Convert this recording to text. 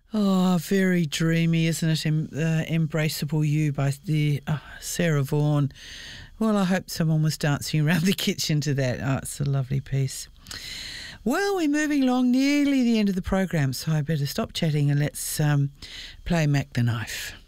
Oh, very dreamy, isn't it? Embraceable You by the Sarah Vaughan. Well, I hope someone was dancing around the kitchen to that. Oh, it's a lovely piece. Well, we're moving along nearly the end of the program, so I better stop chatting and let's play Mac the Knife.